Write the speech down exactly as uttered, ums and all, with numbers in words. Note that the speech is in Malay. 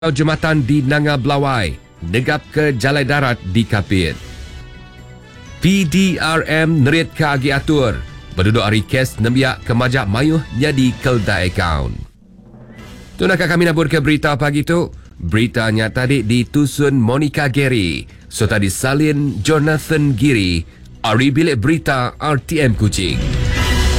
Jembatan di Nanga Belawai, negap ke Jalai Darat di Kapit. P D R M nerit ke agi atur, berduduk hari kes nembiak ke majak mayuh jadi kelda akaun. Tu nak kami nabur ke berita pagi tu. Beritanya tadi di Tusun Monica Gary, so tadi salin Jonathan Giri, Ari Bilik Berita R T M Kuching.